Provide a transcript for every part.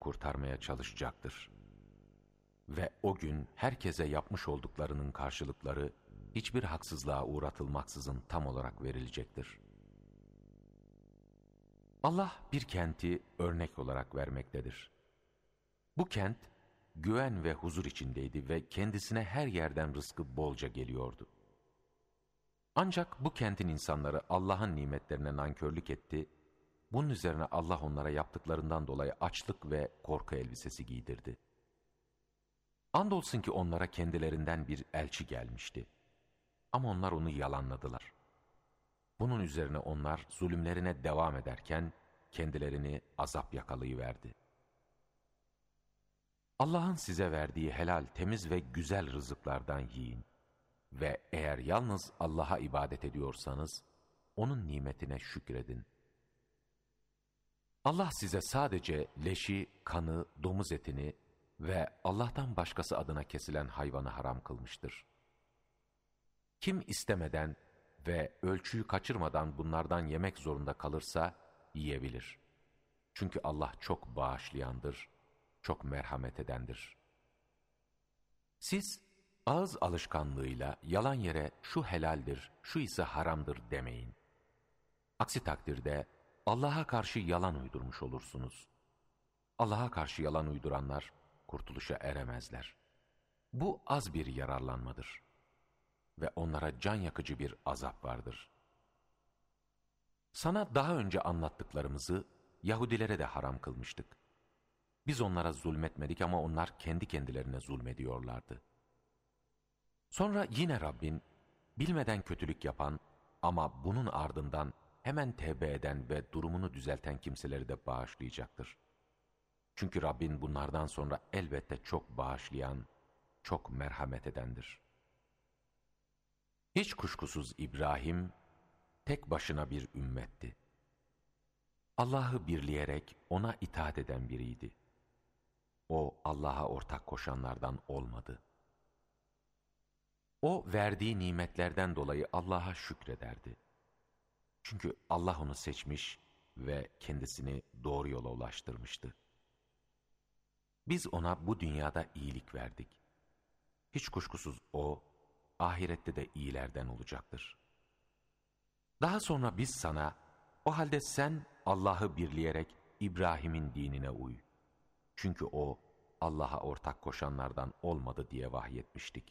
kurtarmaya çalışacaktır. Ve o gün herkese yapmış olduklarının karşılıkları hiçbir haksızlığa uğratılmaksızın tam olarak verilecektir. Allah bir kenti örnek olarak vermektedir. Bu kent güven ve huzur içindeydi ve kendisine her yerden rızkı bolca geliyordu. Ancak bu kentin insanları Allah'ın nimetlerine nankörlük etti. Bunun üzerine Allah onlara yaptıklarından dolayı açlık ve korku elbisesi giydirdi. Andolsun ki onlara kendilerinden bir elçi gelmişti. Ama onlar onu yalanladılar. Bunun üzerine onlar zulümlerine devam ederken kendilerini azap yakalayıverdi. Allah'ın size verdiği helal, temiz ve güzel rızıklardan yiyin. Ve eğer yalnız Allah'a ibadet ediyorsanız, onun nimetine şükredin. Allah size sadece leşi, kanı, domuz etini ve Allah'tan başkası adına kesilen hayvanı haram kılmıştır. Kim istemeden ve ölçüyü kaçırmadan bunlardan yemek zorunda kalırsa yiyebilir. Çünkü Allah çok bağışlayandır, çok merhamet edendir. Siz ağız alışkanlığıyla yalan yere şu helaldir, şu ise haramdır demeyin. Aksi takdirde Allah'a karşı yalan uydurmuş olursunuz. Allah'a karşı yalan uyduranlar kurtuluşa eremezler. Bu az bir yararlanmadır ve onlara can yakıcı bir azap vardır. Sana daha önce anlattıklarımızı Yahudilere de haram kılmıştık. Biz onlara zulmetmedik ama onlar kendi kendilerine zulmediyorlardı. Sonra yine Rabbin bilmeden kötülük yapan ama bunun ardından hemen tevbe eden ve durumunu düzelten kimseleri de bağışlayacaktır. Çünkü Rabbin bunlardan sonra elbette çok bağışlayan, çok merhamet edendir. Hiç kuşkusuz İbrahim tek başına bir ümmetti. Allah'ı birleyerek ona itaat eden biriydi. O Allah'a ortak koşanlardan olmadı. O verdiği nimetlerden dolayı Allah'a şükrederdi. Çünkü Allah onu seçmiş ve kendisini doğru yola ulaştırmıştı. Biz ona bu dünyada iyilik verdik. Hiç kuşkusuz o, ahirette de iyilerden olacaktır. Daha sonra biz sana, o halde sen Allah'ı birleyerek İbrahim'in dinine uy. Çünkü o, Allah'a ortak koşanlardan olmadı diye vahyetmiştik.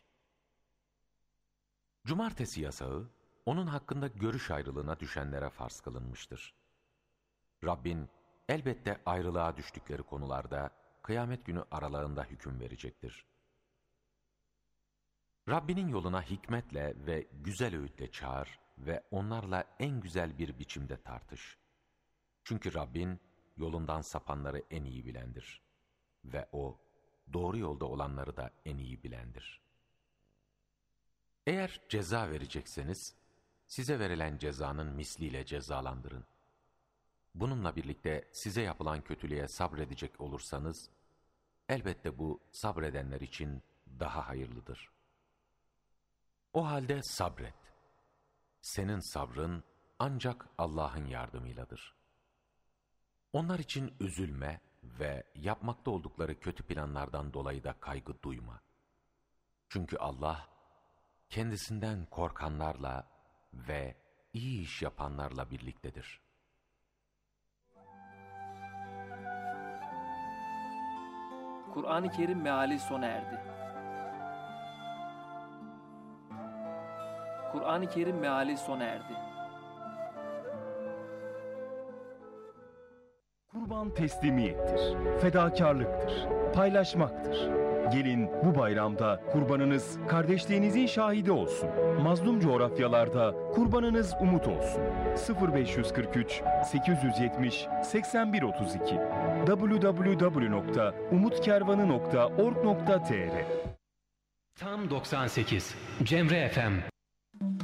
Cumartesi yasağı, onun hakkında görüş ayrılığına düşenlere farz kılınmıştır. Rabbin elbette ayrılığa düştükleri konularda kıyamet günü aralarında hüküm verecektir. Rabbinin yoluna hikmetle ve güzel öğütle çağır ve onlarla en güzel bir biçimde tartış. Çünkü Rabbin yolundan sapanları en iyi bilendir ve O doğru yolda olanları da en iyi bilendir. Eğer ceza verecekseniz, size verilen cezanın misliyle cezalandırın. Bununla birlikte size yapılan kötülüğe sabredecek olursanız, elbette bu sabredenler için daha hayırlıdır. O halde sabret. Senin sabrın ancak Allah'ın yardımıyladır. Onlar için üzülme ve yapmakta oldukları kötü planlardan dolayı da kaygı duyma. Çünkü Allah, kendisinden korkanlarla ve iyi iş yapanlarla birliktedir. Kur'an-ı Kerim meali sona erdi. Kur'an-ı Kerim meali sona erdi. Kurban teslimiyettir, fedakarlıktır, paylaşmaktır. Gelin bu bayramda kurbanınız kardeşliğinizin şahidi olsun. Mazlum coğrafyalarda kurbanınız umut olsun. 0543 870 8132 www.umutkervanı.org.tr Tam 98 Cemre FM